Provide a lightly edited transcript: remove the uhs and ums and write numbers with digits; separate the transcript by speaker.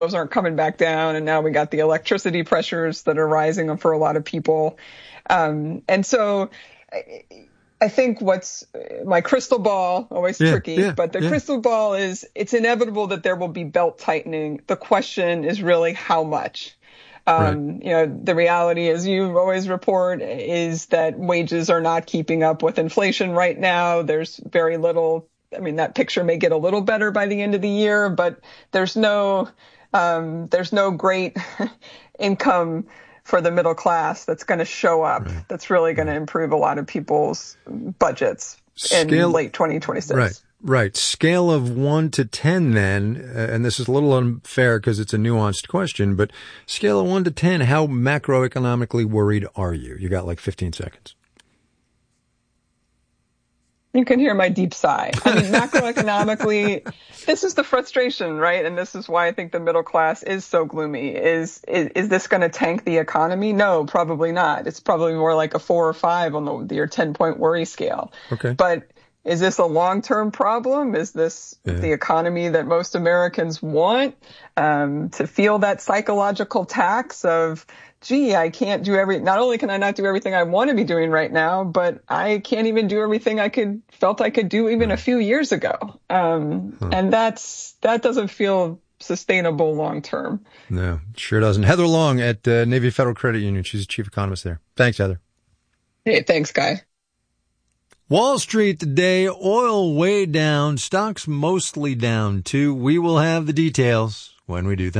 Speaker 1: those aren't coming back down. And now we got the electricity pressures that are rising for a lot of people. And so I think what's my crystal ball, always tricky, but the crystal ball is it's inevitable that there will be belt tightening. The question is really how much. The reality, as you always report, is that wages are not keeping up with inflation right now. There's very little. I mean, that picture may get a little better by the end of the year, but there's no great income for the middle class that's going to show up. That's really going to improve a lot of people's budgets in late 2026.
Speaker 2: Right. Scale of 1 to 10 then, and this is a little unfair because it's a nuanced question, but scale of 1 to 10, how macroeconomically worried are you? You got like 15 seconds.
Speaker 1: You can hear my deep sigh. I mean, macroeconomically, this is the frustration, right? And this is why I think the middle class is so gloomy. Is this going to tank the economy? No, probably not. It's probably more like a 4 or 5 on your 10-point worry scale.
Speaker 2: Okay.
Speaker 1: But is this a long-term problem? Is this the economy that most Americans want? To feel that psychological tax of, gee, I can't do not only can I not do everything I want to be doing right now, but I can't even do everything felt I could do even a few years ago. And that doesn't feel sustainable long-term.
Speaker 2: No, it sure doesn't. Heather Long at Navy Federal Credit Union. She's the chief economist there. Thanks, Heather.
Speaker 1: Hey, thanks, Guy.
Speaker 2: Wall Street today, oil way down, stocks mostly down too. We will have the details when we do.